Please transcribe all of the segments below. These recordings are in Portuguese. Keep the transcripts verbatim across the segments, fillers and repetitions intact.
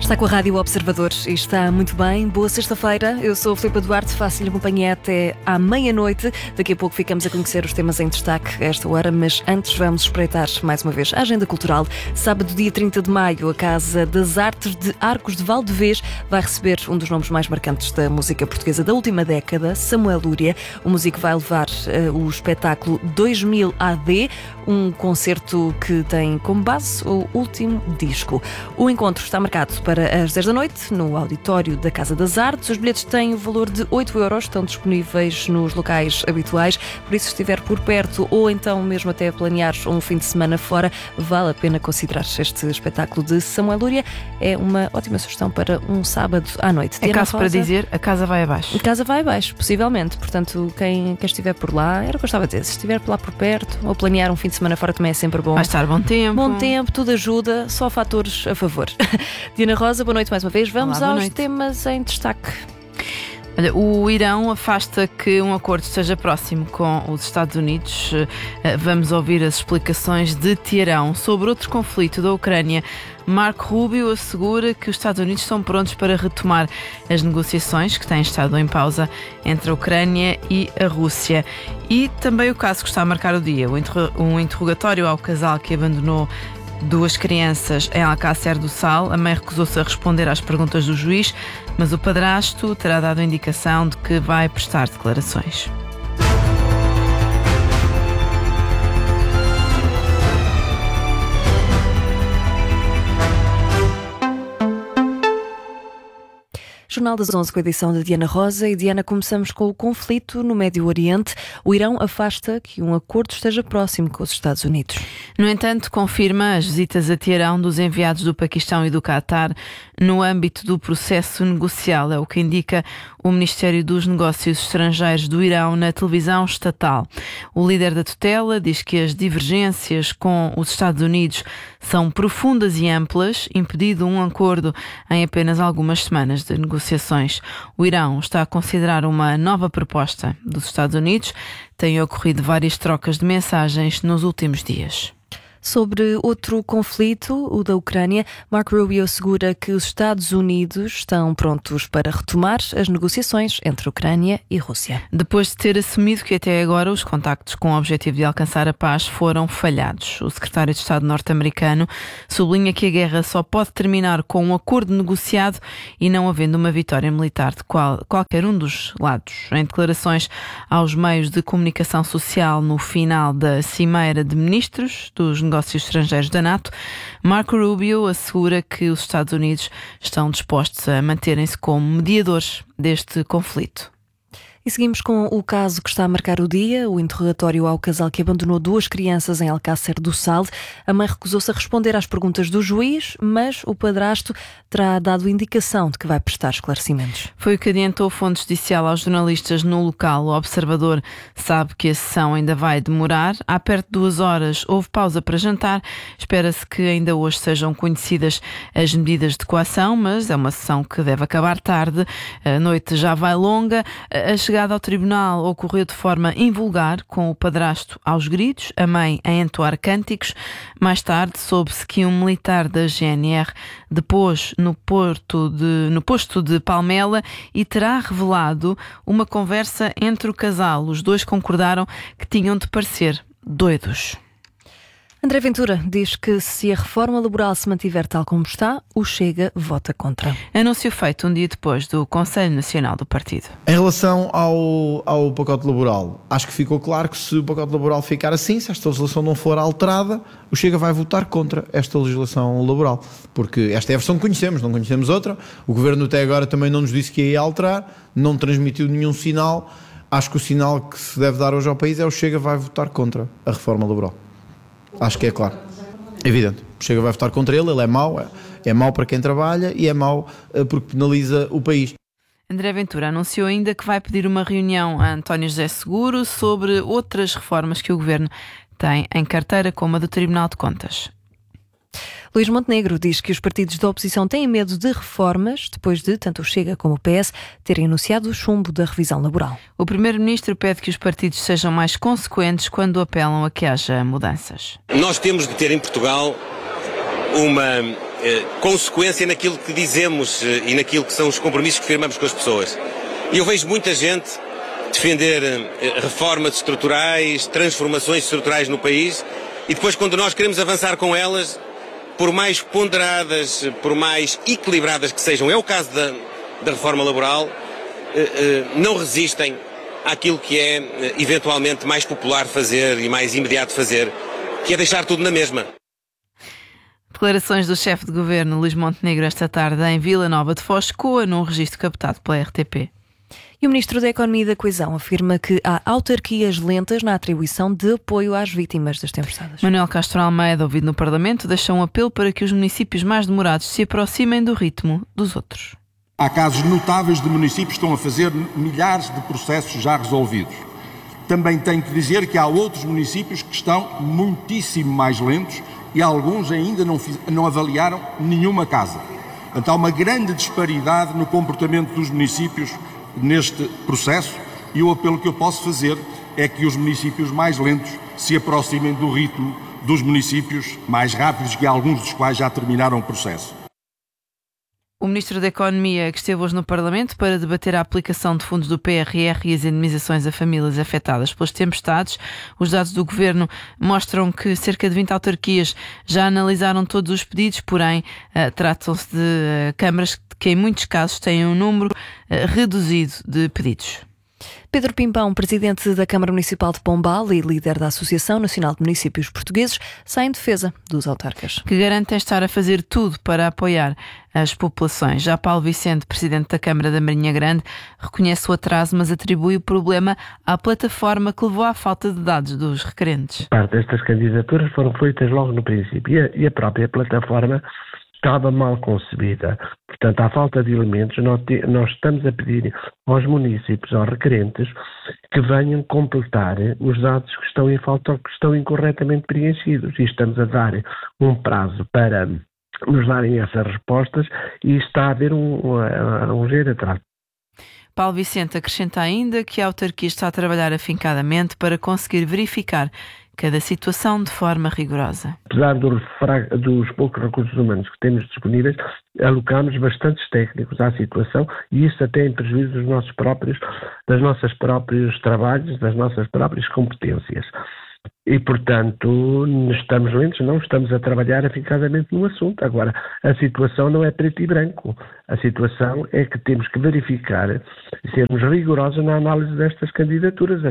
Está com a Rádio Observador e está muito bem. Boa sexta-feira, eu sou a Filipa Duarte, faço-lhe companhia até à meia-noite. Daqui a pouco ficamos a conhecer os temas em destaque a esta hora, mas antes vamos espreitar mais uma vez a agenda cultural. Sábado, dia trinta de maio, a Casa das Artes de Arcos de Valdevez vai receber um dos nomes mais marcantes da música portuguesa da última década, Samuel Lúria. O músico vai levar uh, o espetáculo dois mil A D, um concerto que tem como base o último disco. O encontro está marcado para às dez da noite, no auditório da Casa das Artes. Os bilhetes têm o valor de oito euros, estão disponíveis nos locais habituais, por isso se estiver por perto ou então mesmo até planear um fim de semana fora, vale a pena considerar este espetáculo de Samuel Lúria. É uma ótima sugestão para um sábado à noite. É caso para dizer, a casa vai abaixo. A casa vai abaixo, possivelmente. Portanto, quem, quem estiver por lá, era o que eu estava a dizer, se estiver por lá por perto ou planear um fim de semana fora também é sempre bom. Vai estar bom tempo. Bom tempo, tudo ajuda, só fatores a favor. Diana Rosa, boa noite mais uma vez. Vamos Olá, aos noite. temas em destaque. Olha, o Irão afasta que um acordo esteja próximo com os Estados Unidos. Vamos ouvir as explicações de Teherão sobre outro conflito da Ucrânia. Marco Rubio assegura que os Estados Unidos estão prontos para retomar as negociações que têm estado em pausa entre a Ucrânia e a Rússia. E também o caso que está a marcar o dia, um interrogatório ao casal que abandonou duas crianças em Alcácer do Sal. A mãe recusou-se a responder às perguntas do juiz, mas o padrasto terá dado indicação de que vai prestar declarações. Jornal das onze com a edição de Diana Rosa. E Diana, começamos com o conflito no Médio Oriente. O Irão afasta que um acordo esteja próximo com os Estados Unidos. No entanto, confirma as visitas a Teherão dos enviados do Paquistão e do Qatar no âmbito do processo negocial, é o que indica o Ministério dos Negócios Estrangeiros do Irão na televisão estatal. O líder da tutela diz que as divergências com os Estados Unidos são profundas e amplas, impedindo um acordo em apenas algumas semanas de negociações. O Irão está a considerar uma nova proposta dos Estados Unidos. Têm ocorrido várias trocas de mensagens nos últimos dias. Sobre outro conflito, o da Ucrânia, Marco Rubio assegura que os Estados Unidos estão prontos para retomar as negociações entre Ucrânia e Rússia. Depois de ter assumido que até agora os contactos com o objetivo de alcançar a paz foram falhados, o secretário de Estado norte-americano sublinha que a guerra só pode terminar com um acordo negociado e não havendo uma vitória militar de qual, qualquer um dos lados. Em declarações aos meios de comunicação social no final da Cimeira de Ministros dos Negócios Estrangeiros da NATO, Marco Rubio assegura que os Estados Unidos estão dispostos a manterem-se como mediadores deste conflito. E seguimos com o caso que está a marcar o dia, o interrogatório ao casal que abandonou duas crianças em Alcácer do Sal. A mãe recusou-se a responder às perguntas do juiz, mas o padrasto terá dado indicação de que vai prestar esclarecimentos. Foi o que adiantou a fonte judicial aos jornalistas no local. O observador sabe que a sessão ainda vai demorar. Há perto de duas horas houve pausa para jantar. Espera-se que ainda hoje sejam conhecidas as medidas de coação, mas é uma sessão que deve acabar tarde. A noite já vai longa. A A chegada ao tribunal ocorreu de forma invulgar, com o padrasto aos gritos, a mãe a entoar cânticos. Mais tarde soube-se que um militar da G N R depôs no, porto de, no posto de Palmela e terá revelado uma conversa entre o casal. Os dois concordaram que tinham de parecer doidos. André Ventura diz que se a reforma laboral se mantiver tal como está, o Chega vota contra. Anúncio feito um dia depois do Conselho Nacional do Partido. Em relação ao, ao pacote laboral, acho que ficou claro que se o pacote laboral ficar assim, se esta legislação não for alterada, o Chega vai votar contra esta legislação laboral. Porque esta é a versão que conhecemos, não conhecemos outra. O Governo até agora também não nos disse que ia alterar, não transmitiu nenhum sinal. Acho que o sinal que se deve dar hoje ao país é o Chega vai votar contra a reforma laboral. Acho que é claro. Evidente. O Chega vai votar contra ele, ele é mau, é, é mau para quem trabalha e é mau uh, porque penaliza o país. André Ventura anunciou ainda que vai pedir uma reunião a António José Seguro sobre outras reformas que o Governo tem em carteira, como a do Tribunal de Contas. Luís Montenegro diz que os partidos da oposição têm medo de reformas, depois de tanto o Chega como o P S terem anunciado o chumbo da revisão laboral. O primeiro-ministro pede que os partidos sejam mais consequentes quando apelam a que haja mudanças. Nós temos de ter em Portugal uma eh, consequência naquilo que dizemos eh, e naquilo que são os compromissos que firmamos com as pessoas. E eu vejo muita gente defender eh, reformas estruturais, transformações estruturais no país, e depois, quando nós queremos avançar com elas, por mais ponderadas, por mais equilibradas que sejam, é o caso da, da reforma laboral, eh, eh, não resistem àquilo que é eh, eventualmente mais popular fazer e mais imediato fazer, que é deixar tudo na mesma. Declarações do chefe de governo Luís Montenegro esta tarde em Vila Nova de Foz, Coa, num registro captado pela R T P. E o Ministro da Economia e da Coesão afirma que há autarquias lentas na atribuição de apoio às vítimas das tempestades. Manuel Castro Almeida, ouvido no Parlamento, deixa um apelo para que os municípios mais demorados se aproximem do ritmo dos outros. Há casos notáveis de municípios que estão a fazer milhares de processos já resolvidos. Também tenho que dizer que há outros municípios que estão muitíssimo mais lentos e alguns ainda não, fiz, não avaliaram nenhuma casa. Então há uma grande disparidade no comportamento dos municípios neste processo, e o apelo que eu posso fazer é que os municípios mais lentos se aproximem do ritmo dos municípios mais rápidos, que alguns dos quais já terminaram o processo. O Ministro da Economia, que esteve hoje no Parlamento para debater a aplicação de fundos do P R R e as indemnizações a famílias afetadas pelas tempestades. Os dados do Governo mostram que cerca de vinte autarquias já analisaram todos os pedidos, porém uh, tratam-se de uh, câmaras que em muitos casos têm um número uh, reduzido de pedidos. Pedro Pimpão, presidente da Câmara Municipal de Pombal e líder da Associação Nacional de Municípios Portugueses, sai em defesa dos autarcas. Que garantem estar a fazer tudo para apoiar as populações. Já Paulo Vicente, presidente da Câmara da Marinha Grande, reconhece o atraso, mas atribui o problema à plataforma que levou à falta de dados dos requerentes. Parte destas candidaturas foram feitas logo no princípio e a, e a própria plataforma estava mal concebida. Portanto, à falta de elementos, nós, te, nós estamos a pedir aos municípios, aos requerentes, que venham completar os dados que estão em falta ou que estão incorretamente preenchidos. E estamos a dar um prazo para nos darem essas respostas e está a haver um, um, um ligeiro atraso. Paulo Vicente acrescenta ainda que a autarquia está a trabalhar afincadamente para conseguir verificar cada situação de forma rigorosa. Apesar dos, dos poucos recursos humanos que temos disponíveis, alocamos bastantes técnicos à situação e isso até em prejuízo dos nossos próprios, das nossas próprios trabalhos, das nossas próprias competências. E, portanto, estamos lentos, não estamos a trabalhar afincadamente no assunto. Agora, a situação não é preto e branco. A situação é que temos que verificar e sermos rigorosos na análise destas candidaturas.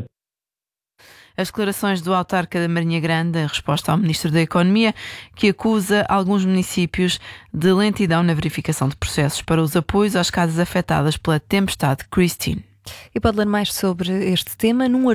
As declarações do autarca da Marinha Grande em resposta ao Ministro da Economia, que acusa alguns municípios de lentidão na verificação de processos para os apoios às casas afetadas pela tempestade Christine. E pode ler mais sobre este tema num